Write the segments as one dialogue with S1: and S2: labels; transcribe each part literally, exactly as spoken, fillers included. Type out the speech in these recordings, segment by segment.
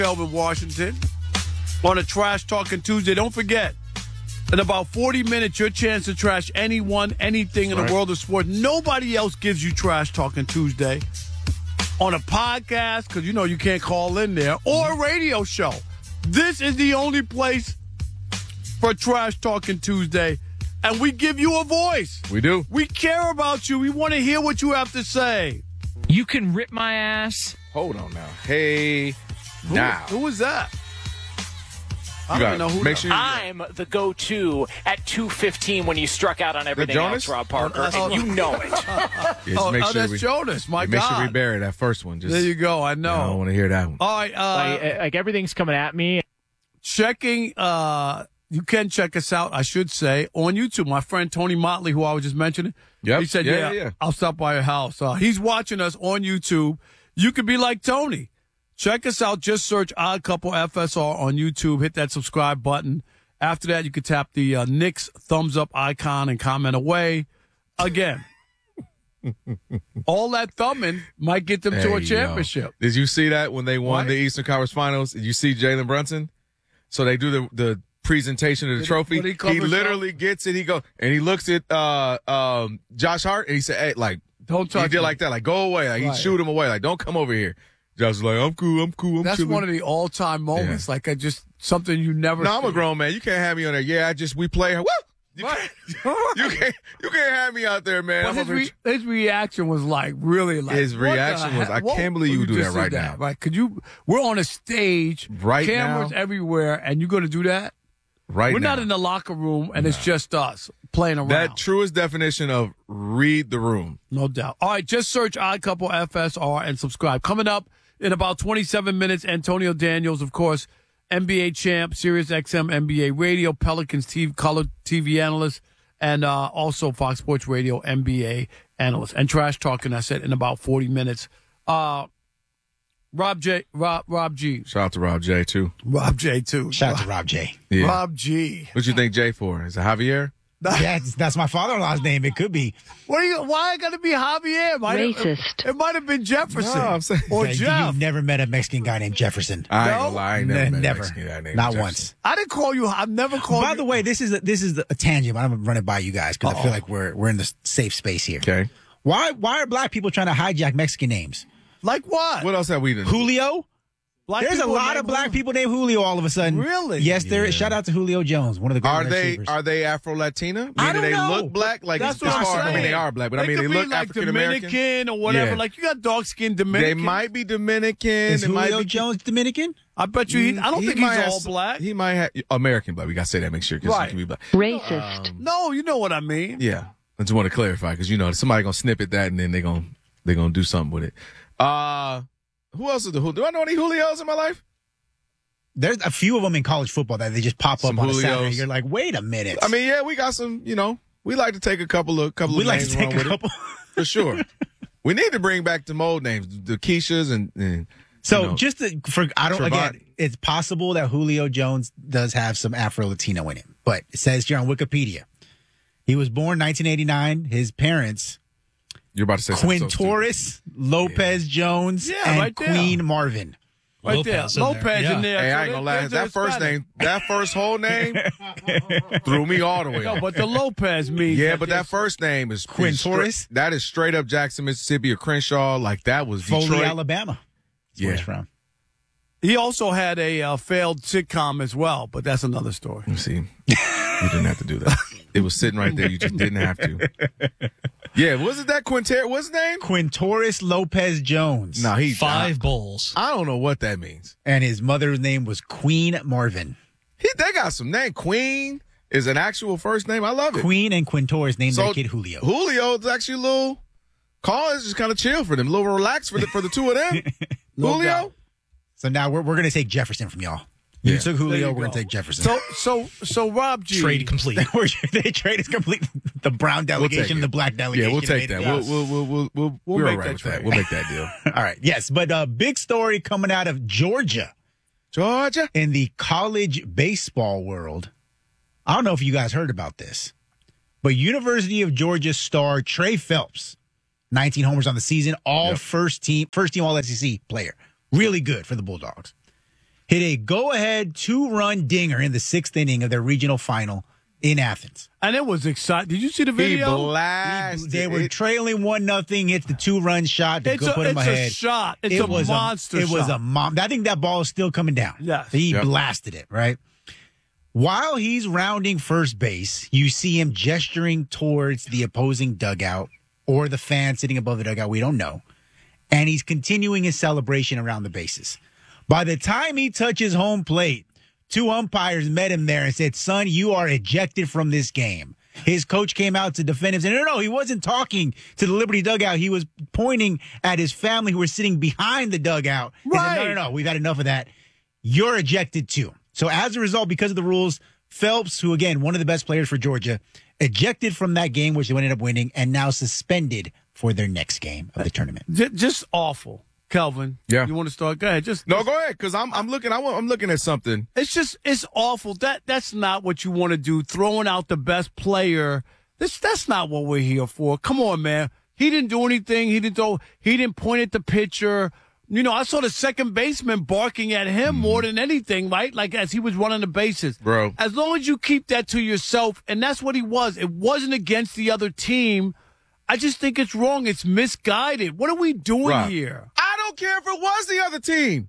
S1: Melvin, Washington, on a Trash Talking Tuesday. Don't forget, in about forty minutes, your chance to trash anyone, anything in
S2: right.
S1: the world of sports. Nobody else gives you Trash Talking Tuesday on a podcast, because you know you can't call in there, or a radio show. This is the only place for Trash Talking Tuesday, and we give you a voice.
S2: We do.
S1: We care about you. We want to hear what you have to say.
S3: You can rip my ass.
S2: Hold on now. Hey,
S1: Who,
S2: now.
S1: who is that? I
S2: You
S1: don't
S2: gotta
S1: know who.
S2: make sure you-
S4: I'm the go-to at two fifteen when you struck out on everything
S2: Jonas?
S4: else, Rob Parker,
S1: Oh,
S4: and you know it.
S2: Yeah, just
S1: Oh,
S2: make
S1: oh,
S2: sure
S1: that's
S2: we,
S1: Jonas. My
S2: yeah, make
S1: God.
S2: sure we bury that first one. Just,
S1: There you go. I
S2: I
S1: know.
S2: don't want to hear that one.
S1: All right. Uh,
S3: like, like everything's coming at me.
S1: checking. Uh, you can check us out, I should say, on YouTube. My friend Tony Motley, who I was just mentioning,
S2: Yep.
S1: he said,
S2: Yeah,
S1: yeah,
S2: yeah, yeah.
S1: I'll stop by your house. Uh, he's watching us on YouTube. You could be like Tony. Check us out. Just search Odd Couple F S R on YouTube. Hit that subscribe button. After that, you can tap the uh, Knicks thumbs up icon and comment away. Again, all that thumbing might get them to
S2: Hey,
S1: a
S2: yo.
S1: championship.
S2: Did you see that when they won
S1: What?
S2: the Eastern Conference Finals? Did you see Jalen Brunson? So they do the the presentation of the
S1: Did he-
S2: trophy.
S1: what did he
S2: He,
S1: call himself?
S2: literally gets it. He go and he looks at uh um Josh Hart and he said, "Hey, like
S1: Don't
S2: he
S1: touch
S2: did
S1: me.
S2: like that. Like go away. Like
S1: Right.
S2: he shoot him away. Like don't come over here." Josh was like, "I'm cool. I'm cool. I'm
S1: That's
S2: chilling."
S1: one of the all-time moments. Like, I just something you never.
S2: No, I'm a
S1: see.
S2: grown man. You can't have me on there. Yeah, I just we play her. Woo! You,
S1: Right.
S2: can't, you can't you can't have me out there, man.
S1: But
S2: I'm
S1: his,
S2: over
S1: re-
S2: here-
S1: his reaction was like really like
S2: His
S1: what the
S2: reaction was,
S1: heck?
S2: I
S1: Whoa.
S2: can't believe you do
S1: just
S2: that right
S1: did
S2: now.
S1: Right? Could you? We're on a stage,
S2: Right
S1: cameras
S2: now?
S1: everywhere, and you're going to do that?
S2: right
S1: We're
S2: now.
S1: not in the locker room, and it's just us playing around.
S2: That truest definition of read the room.
S1: No doubt. All right, just search Odd Couple F S R and subscribe. Coming up in about twenty-seven minutes, Antonio Daniels, of course, N B A champ, Sirius X M N B A radio, Pelicans T V, color T V analyst, and uh, also Fox Sports Radio N B A analyst. And Trash Talking, I said, in about forty minutes. Uh, Rob J, Rob, Rob G.
S2: Shout out to Rob J too.
S1: Rob J, too.
S5: Shout out to Rob J.
S2: Yeah.
S1: Rob G.
S2: What you think J for? Is it Javier?
S5: That's, that's my father-in-law's name. It could be.
S1: What are you? Why got to be Javier? Might have-
S6: Racist.
S1: It might have been Jefferson
S2: No, I'm saying-
S1: or
S5: Yeah,
S1: Jeff.
S5: You've never met a Mexican guy named Jefferson.
S2: I ain't
S1: No?
S2: gonna lie. I ain't
S5: Ne-
S2: never met a
S5: never.
S2: Mexican guy named
S5: Not
S2: Jefferson.
S5: once.
S1: I didn't call you. I've never called.
S5: By
S1: you.
S5: the way, this is a, this is a tangent. I'm gonna run it by you guys because I feel like we're we're in the safe space here.
S2: Okay.
S5: Why why are black people trying to hijack Mexican names?
S1: like what?
S2: What else have we done?
S5: Julio.
S1: Black
S5: There's a
S1: people
S5: lot
S1: named
S5: of black
S1: Julio.
S5: people named Julio all of a sudden.
S1: Really?
S5: Yes, there is. Shout out to Julio Jones, one of the great
S2: Are they
S5: receivers.
S2: are they Afro Latina?
S5: I
S2: Meaning
S5: don't
S2: they
S5: know.
S2: look black? Like
S1: That's
S2: as
S1: what I'm
S2: far, I mean
S1: saying.
S2: they are black, but I mean
S1: could
S2: they
S1: be
S2: look
S1: like
S2: African American.
S1: Dominican or whatever.
S2: Yeah.
S1: Like you got dark skinned
S2: They
S1: Dominican.
S2: might be Dominican.
S5: is
S2: It might
S5: Julio
S2: be
S5: Jones Dominican?
S1: I bet you. He, I don't
S2: He
S1: think
S2: might
S1: he's
S2: have
S1: all
S2: some-
S1: black.
S2: He might have American black. We gotta say that. Make sure because
S1: Right.
S2: he can be black.
S6: Racist.
S1: no, you know what I mean.
S2: Yeah, I just want to clarify because you know somebody gonna snip at that and then they gonna they gonna do something with it. Uh who else is the who? Do I know any Julios in my life?
S5: There's a few of them in college football that they just pop
S2: Some
S5: up on a Saturday.
S2: Julios.
S5: You're like, wait a minute.
S2: I mean, yeah, we got some. You know, we like to take a couple of couple
S5: we
S2: of
S5: like
S2: names
S5: to take
S2: along
S5: a
S2: with it,
S5: couple.
S2: for sure. We need to bring back the old names, the Keishas and. and
S5: So
S2: you know,
S5: just to, for I don't
S2: Trevon-
S5: again, it's possible that Julio Jones does have some Afro Latino in him, but it says here on Wikipedia, he was born nineteen eighty-nine. His parents,
S2: you're about to say something so stupid.
S5: Quintoris Lopez Jones
S1: Yeah,
S5: and
S1: right there.
S5: Queen Marvin.
S1: Right
S7: Lopez
S1: there,
S7: in there.
S1: Lopez
S7: Yeah.
S1: in there.
S2: Hey,
S1: So
S2: I ain't gonna lie.
S1: there's
S2: That
S1: a
S2: first
S1: Hispanic.
S2: name, that first whole name, threw me all the way.
S1: No,
S2: off.
S1: but the Lopez means.
S2: Yeah, but that
S1: there's-
S2: first name is is
S5: Quintoris?
S2: stra- That is straight up Jackson, Mississippi, or Crenshaw. Like that was
S5: Foley,
S2: Detroit.
S5: Alabama. That's where
S2: Yeah.
S5: he's from.
S1: He also had a uh, failed sitcom as well, but that's another story.
S2: See, you didn't have to do that. It was sitting right there. You just didn't have to. Yeah, wasn't that Quinter? What's his name?
S5: Quintoris Lopez Jones.
S2: No, he
S7: Five bowls.
S2: I, I don't know what that means.
S5: And his mother's name was Queen Marvin.
S2: He they got some name. Queen is an actual first name. I love it.
S5: Queen and Quintoris named
S2: So,
S5: their kid Julio.
S2: Julio is actually a little. Call is just kind of chill for them, a little relaxed for the for the two of them.
S1: No
S2: Julio.
S1: doubt.
S5: So now we're we're gonna take Jefferson from y'all. You
S2: Yeah.
S5: took
S1: There
S5: Julio,
S1: you
S5: we're gonna
S1: go.
S5: take Jefferson.
S1: So, so, so, Rob G.
S7: Trade complete.
S5: the trade is complete. The brown
S2: We'll take
S5: delegation,
S2: it.
S5: the black delegation.
S2: Yeah, we'll take
S5: made
S2: that.
S5: it.
S2: We'll we'll we'll we'll, we'll,
S1: We'll
S2: we're
S1: make
S2: all right
S1: that
S2: with that.
S1: trade.
S2: We'll make that deal.
S5: All right. Yes, but uh, big story coming out of Georgia
S2: Georgia.
S5: in the college baseball world. I don't know if you guys heard about this, but University of Georgia star Trey Phelps, nineteen homers on the season, all
S2: Yep.
S5: first team, first team All S E C player, really good for the Bulldogs. hit a go-ahead two-run dinger in the sixth inning of their regional final in Athens.
S1: And it was exciting. Did you see the
S2: He
S1: video?
S2: blasted.
S5: They were
S2: it.
S5: trailing one nothing. Hits the two-run shot to
S1: It's
S5: go
S1: a,
S5: put them
S1: it's
S5: ahead.
S1: a shot. It's
S5: it
S1: a
S5: was
S1: monster
S5: a, It
S1: shot.
S5: was a mom. I think that ball is still coming down.
S1: Yes.
S5: He
S2: Yep.
S5: blasted it, right? While he's rounding first base, you see him gesturing towards the opposing dugout or the fan sitting above the dugout. We don't know. And he's continuing his celebration around the bases. By the time he touches home plate, two umpires met him there and said, son, you are ejected from this game. His coach came out to defend him and said, no, no, he wasn't talking to the Liberty dugout. He was pointing at his family who were sitting behind the dugout. He
S1: Right.
S5: said, no, no, no, we've had enough of that. You're ejected too. So as a result, because of the rules, Phelps, who again, one of the best players for Georgia, ejected from that game, which they ended up winning, and now suspended for their next game of the tournament.
S1: J- just awful. Kelvin.
S2: Yeah.
S1: You want to start? Go ahead. Just
S2: No, go ahead, because I'm I'm looking I want, I'm looking at something.
S1: It's just it's awful. That that's not what you want to do. Throwing out the best player. This that's not what we're here for. Come on, man. He didn't do anything. He didn't throw. He didn't point at the pitcher. You know, I saw the second baseman barking at him
S2: Mm-hmm.
S1: more than anything, right? Like as he was running the bases.
S2: Bro.
S1: As long as you keep that to yourself, and that's what he was. It wasn't against the other team. I just think it's wrong. It's misguided. What are we doing
S2: Rob,
S1: here?
S2: I don't care if it was the other team.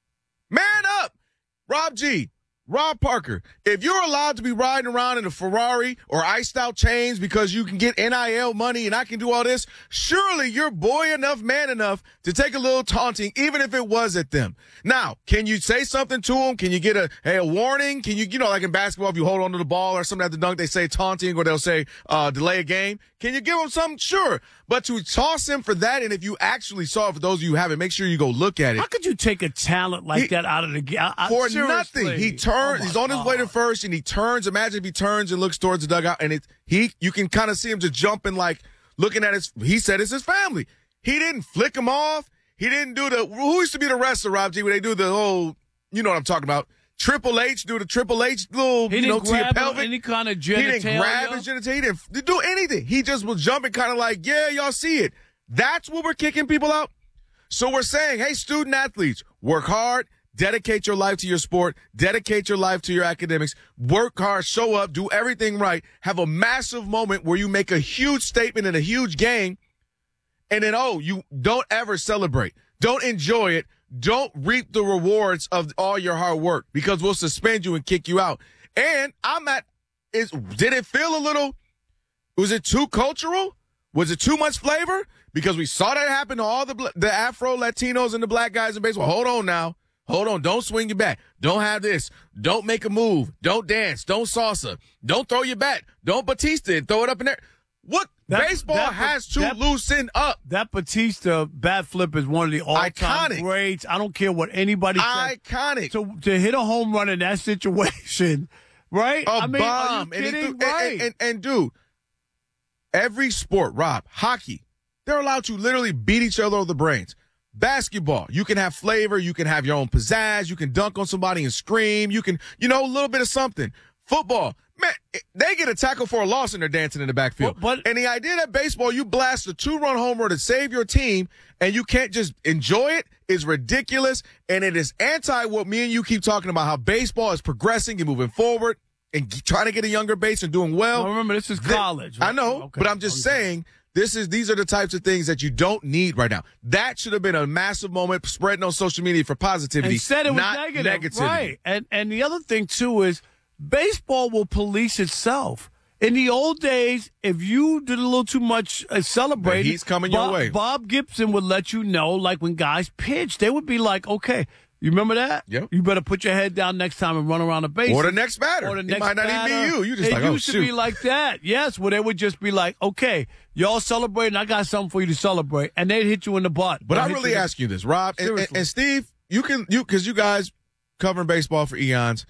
S2: Man up. Rob G. Rob Parker, if you're allowed to be riding around in a Ferrari or iced out chains because you can get N I L money and I can do all this, surely you're boy enough, man enough to take a little taunting, even if it was at them. Now, can you say something to them? Can you get a, hey, a warning? Can you, you know, like in basketball, if you hold on to the ball or something at the dunk, they say taunting or they'll say, uh, delay a game. Can you give them something? Sure. But to toss him for that, and if you actually saw it, for those of you who haven't, make sure you go look at it.
S1: How could you take a talent like
S2: He-
S1: that out of the game?
S2: For nothing. He turns,
S1: Oh,
S2: he's on his way to first and he turns. Imagine if he turns and looks towards the dugout and it, he, you can kind of see him just jumping, like looking at his, he said it's his family. He didn't flick him off. He didn't do the, who used to be the wrestler, Rob G, where they do the whole, you know what I'm talking about. Triple H, do the Triple H little,
S1: He
S2: you know,
S1: didn't
S2: to your
S1: grab
S2: pelvic.
S1: any kind of
S2: He didn't grab
S1: genitalia.
S2: his genitalia. He didn't do anything. He just was jumping kind of like, yeah, y'all see it. That's what we're kicking people out. So we're saying, hey, student athletes, work hard, dedicate your life to your sport, dedicate your life to your academics, work hard, show up, do everything right, have a massive moment where you make a huge statement in a huge game, and then, oh, you don't ever celebrate. Don't enjoy it. Don't reap the rewards of all your hard work because we'll suspend you and kick you out. And I'm at, is, did it feel a little, was it too cultural? Was it too much flavor? Because we saw that happen to all the the Afro Latinos and the black guys in baseball. Hold on now. Hold on. Don't swing your bat. Don't have this. Don't make a move. Don't dance. Don't salsa. Don't throw your bat. Don't Batista and throw it up in there. What?
S1: That-
S2: baseball
S1: that-
S2: has to
S1: that-
S2: loosen up.
S1: That Batista bat flip is one of the all-time
S2: Iconic.
S1: greats. I don't care what anybody says.
S2: Iconic.
S1: To, to hit a home run in that situation, right?
S2: A
S1: I mean,
S2: bomb.
S1: are you
S2: And, he
S1: kidding?
S2: threw-
S1: right.
S2: and, and, and, dude, every sport, Rob, hockey, they're allowed to literally beat each other over the brains. Basketball, you can have flavor, you can have your own pizzazz, you can dunk on somebody and scream, you can, you know, a little bit of something. Football, man, they get a tackle for a loss and they're dancing in the backfield.
S1: But- but-
S2: and the idea that baseball, you blast a two-run homer to save your team and you can't just enjoy it is ridiculous. And it is anti what me and you keep talking about, how baseball is progressing and moving forward and g- trying to get a younger base and doing well.
S1: Now, remember, this is
S2: Th-
S1: college.
S2: I
S1: right?
S2: know,
S1: Okay.
S2: but I'm just
S1: Okay.
S2: saying this is these are the types of things that you don't need right now. That should have been a massive moment spreading on social media for positivity.
S1: Instead, it was
S2: not
S1: negative.
S2: negativity.
S1: Right. And and the other thing too is baseball will police itself. In the old days, if you did a little too much uh, celebrating,
S2: The heat's coming your
S1: Bob,
S2: way.
S1: Bob Gibson would let you know, like when guys pitch, they would be like, "Okay, you remember that?
S2: Yep.
S1: You better put your head down next time and run around the base."
S2: Or the next batter.
S1: Or the
S2: It
S1: next
S2: might not even be
S1: batter.
S2: you. You just
S1: it
S2: like, oh,
S1: used to
S2: shoot.
S1: be like that. Yes, where they would just be like, "Okay, y'all celebrating. I got something for you to celebrate," and they'd hit you in the butt.
S2: But
S1: They'll
S2: I
S1: hit
S2: really
S1: you in-
S2: ask you this, Rob and, and,
S1: Seriously.
S2: and Steve. You can you because you guys covering baseball for eons.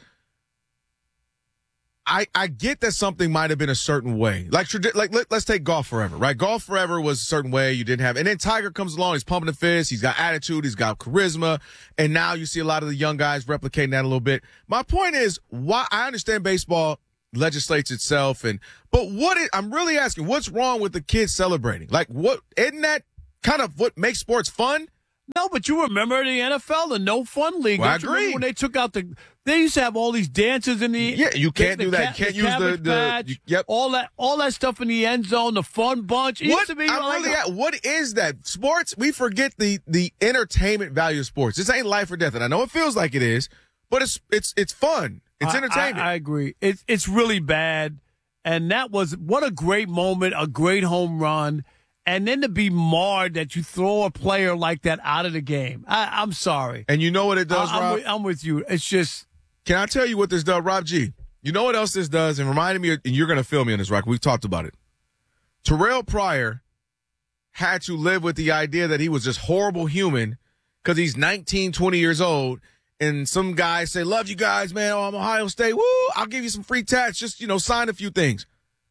S2: I, I get that something might have been a certain way. Like, tradi- like let, let's take Golf Forever, right? Golf Forever was a certain way. You didn't have, and then Tiger comes along. He's pumping the fist. He's got attitude. He's got charisma. And now you see a lot of the young guys replicating that a little bit. My point is, why I understand baseball legislates itself, and but what is, I'm really asking, what's wrong with the kids celebrating? Like, what isn't that kind of what makes sports fun?
S1: No, but you remember the N F L, the no fun league.
S2: Well, I
S1: Don't you remember
S2: agree.
S1: when they took out the, they used to have all these dances in the.
S2: Yeah, you can't
S1: the,
S2: do
S1: the
S2: that. You can't use the-
S1: cabbage
S2: the-
S1: patch,
S2: you- yep.
S1: All that, all that stuff in the end zone, the fun bunch. It
S2: What?
S1: used to be
S2: I'm
S1: like
S2: really at, what is that? Sports, we forget the the entertainment value of sports. This ain't life or death, and I know it feels like it is, but it's it's it's fun. It's
S1: I-
S2: entertainment.
S1: I, I agree. It's it's really bad, and that was what a great moment, a great home run. And then to be marred that you throw a player like that out of the game. I, I'm sorry.
S2: and you know what it does,
S1: I, I'm,
S2: Rob?
S1: with, I'm with you. It's just,
S2: Can I tell you what this does, Rob G? You know what else this does? And reminded me, of, and you're going to feel me on this, Rock. We've talked about it. Terrell Pryor had to live with the idea that he was this horrible human because he's nineteen, twenty years old. And some guys say, love you guys, man. Oh, I'm Ohio State. Woo, I'll give you some free tats. Just, you know, sign a few things.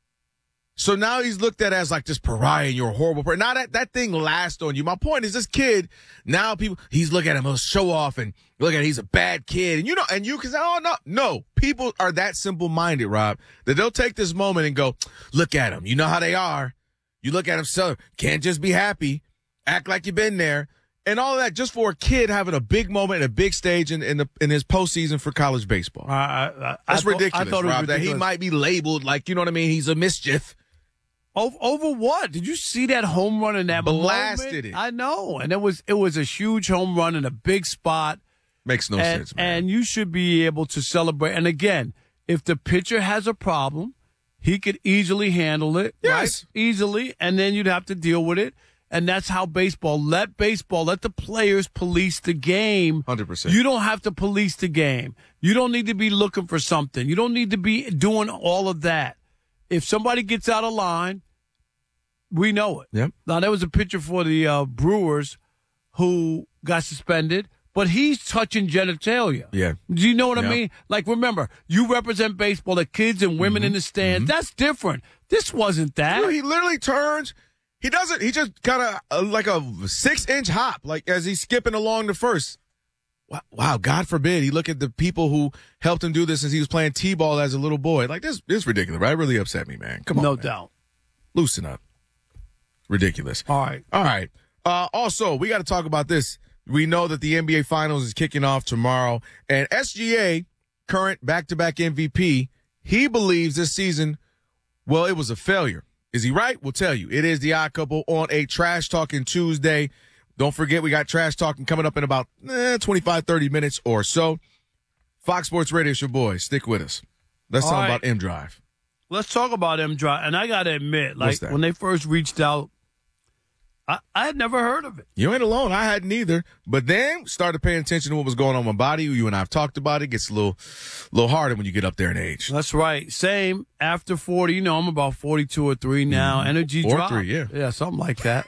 S2: So now he's looked at as like this pariah and you're a horrible person. Now that, that thing lasts on you. My point is this kid, now people, he's looking at him, he'll show off and look at him, he's a bad kid. And you know, and you can say, oh, no, no. People are that simple minded, Rob, that they'll take this moment and go, look at him. You know how they are. You look at him, so can't just be happy, act like you've been there. And all of that just for a kid having a big moment and a big stage in, in, the, in his postseason for college baseball.
S1: I, I, I,
S2: That's
S1: I thought-
S2: ridiculous,
S1: I thought it was
S2: Rob, that he
S1: ridiculous.
S2: might be labeled like, you know what I mean? He's a mischief.
S1: Over, over what? Did you see that home run in that
S2: Blasted
S1: moment?
S2: it.
S1: I know, and it was it was a huge home run in a big spot,
S2: Makes no
S1: and,
S2: sense, man.
S1: and you should be able to celebrate. And again, if the pitcher has a problem, he could easily handle it,
S2: Yes.
S1: right? Easily, and then you'd have to deal with it. And that's how baseball. Let baseball, let the players police the game.
S2: one hundred percent.
S1: You don't have to police the game. You don't need to be looking for something. You don't need to be doing all of that. If somebody gets out of line, we know it.
S2: Yep.
S1: Now, there was a pitcher for the uh, Brewers who got suspended, but he's touching genitalia.
S2: Yeah.
S1: Do you know what
S2: Yeah.
S1: I mean? Like, remember, you represent baseball, the kids and women
S2: Mm-hmm.
S1: in the stands. That's different. This wasn't that.
S2: Dude, he literally turns. He doesn't. He just kind of uh, like a six inch hop, like as he's skipping along the first. Wow, wow, God forbid he look at the people who helped him do this since he was playing t-ball as a little boy. Like this, this is ridiculous. That really upset me, man. Come on,
S1: no
S2: man.
S1: doubt.
S2: Loosen up. Ridiculous.
S1: All right.
S2: All right. Uh, also, we got to talk about this. We know that the N B A Finals is kicking off tomorrow, and S G A, current back-to-back M V P, he believes this season, well, it was a failure. Is he right? We'll tell you. It is the Odd Couple on a Trash Talking Tuesday. Don't forget, we got Trash Talking coming up in about eh, twenty-five, thirty minutes or so. Fox Sports Radio, it's your boy. Stick with us. Let's
S1: All
S2: talk
S1: right.
S2: about M Drive.
S1: Let's talk about M Drive. And I got to admit, like,
S2: What's that?
S1: when they first reached out, I, I had never heard of it.
S2: You ain't alone. I hadn't either. But then started paying attention to what was going on with my body. You and I have talked about it. It gets a little, little harder when you get up there in age.
S1: That's right. Same after forty. You know, I'm about forty-two or three now. Energy
S2: Or
S1: drop.
S2: three, yeah.
S1: Yeah, something like that.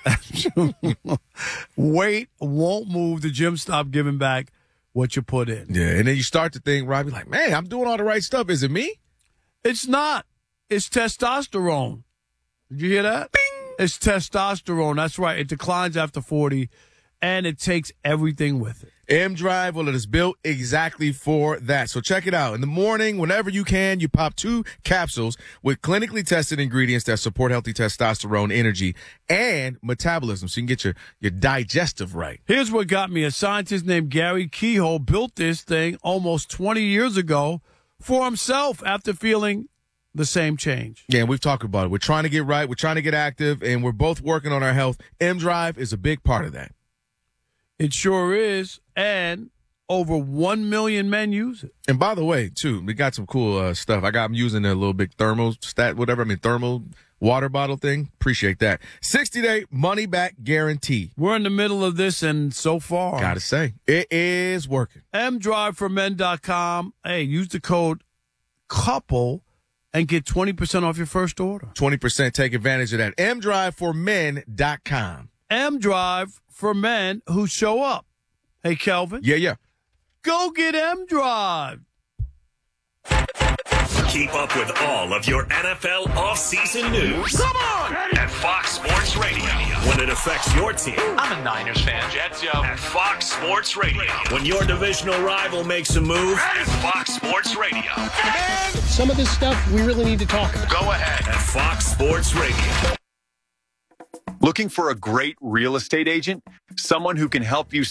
S1: Weight won't move. The gym stop giving back what you put in.
S2: Yeah, and then you start to think, Robbie, like, man, I'm doing all the right stuff. Is it me?
S1: It's not. It's testosterone. Did you hear that? Bing! It's testosterone. That's right. It declines after forty, and it takes everything with it.
S2: M Drive, well, it is built exactly for that. So check it out. In the morning, whenever you can, you pop two capsules with clinically tested ingredients that support healthy testosterone, energy, and metabolism so you can get your, your digestive right.
S1: Here's what got me. A scientist named Gary Kehoe built this thing almost twenty years ago for himself after feeling the same change.
S2: Yeah, and we've talked about it. We're trying to get right. We're trying to get active, and we're both working on our health. M Drive is a big part of that.
S1: It sure is. And over one million men use it.
S2: And by the way, too, we got some cool uh, stuff. I got I'm using a little big thermal stat, whatever. I mean, thermal water bottle thing. Appreciate that. sixty day money back guarantee.
S1: We're in the middle of this, and so far,
S2: Gotta say, it is working.
S1: m drive for men dot com. Hey, use the code COUPLE and get twenty percent off your first order.
S2: twenty percent take advantage of that. m drive for men dot com.
S1: M Drive for men who show up. Hey, Kelvin,
S2: Yeah, yeah.
S1: go get M Drive.
S6: Keep up with all of your N F L offseason news. Come on! At Fox Sports Radio. When it affects your team.
S4: I'm a Niners fan. Jets, yo.
S6: At Fox Sports Radio. When your divisional rival makes a move. At Fox Sports Radio.
S7: Some of this stuff we really need to talk about.
S6: Go ahead. At Fox Sports Radio.
S7: Looking for a great real estate agent? Someone who can help you